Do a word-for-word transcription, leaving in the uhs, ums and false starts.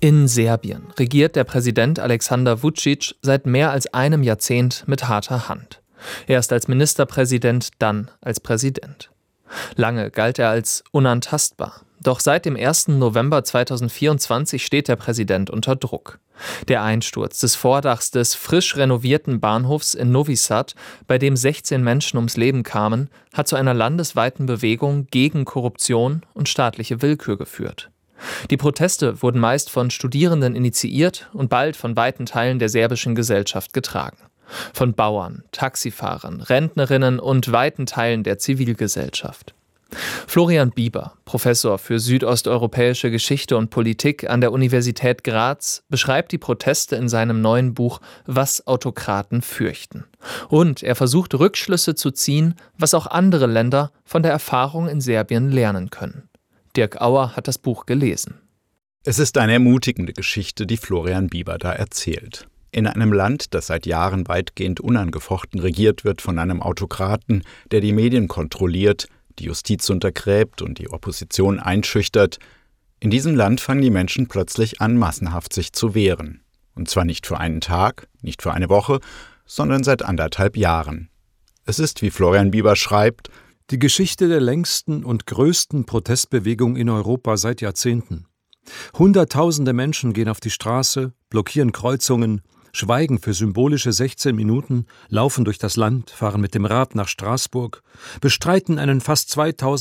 In Serbien regiert der Präsident Aleksandar Vučić seit mehr als einem Jahrzehnt mit harter Hand. Erst als Ministerpräsident, dann als Präsident. Lange galt er als unantastbar. Doch seit dem ersten November zweitausendvierundzwanzig steht der Präsident unter Druck. Der Einsturz des Vordachs des frisch renovierten Bahnhofs in Novi Sad, bei dem sechzehn Menschen ums Leben kamen, hat zu einer landesweiten Bewegung gegen Korruption und staatliche Willkür geführt. Die Proteste wurden meist von Studierenden initiiert und bald von weiten Teilen der serbischen Gesellschaft getragen. Von Bauern, Taxifahrern, Rentnerinnen und weiten Teilen der Zivilgesellschaft. Florian Bieber, Professor für südosteuropäische Geschichte und Politik an der Universität Graz, beschreibt die Proteste in seinem neuen Buch »Was Autokraten fürchten«. Und er versucht Rückschlüsse zu ziehen, was auch andere Länder von der Erfahrung in Serbien lernen können. Dirk Auer hat das Buch gelesen. Es ist eine ermutigende Geschichte, die Florian Bieber da erzählt. In einem Land, das seit Jahren weitgehend unangefochten regiert wird von einem Autokraten, der die Medien kontrolliert, die Justiz untergräbt und die Opposition einschüchtert, in diesem Land fangen die Menschen plötzlich an, massenhaft sich zu wehren. Und zwar nicht für einen Tag, nicht für eine Woche, sondern seit anderthalb Jahren. Es ist, wie Florian Bieber schreibt, die Geschichte der längsten und größten Protestbewegung in Europa seit Jahrzehnten. Hunderttausende Menschen gehen auf die Straße, blockieren Kreuzungen, schweigen für symbolische sechzehn Minuten, laufen durch das Land, fahren mit dem Rad nach Straßburg, bestreiten einen fast zweitausend